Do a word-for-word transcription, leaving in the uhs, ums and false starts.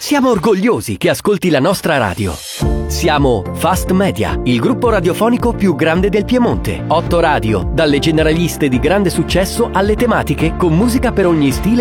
Siamo orgogliosi che ascolti la nostra radio. Siamo Fast Media, il gruppo radiofonico più grande del Piemonte. Otto radio, dalle generaliste di grande successo alle tematiche con musica per ogni stile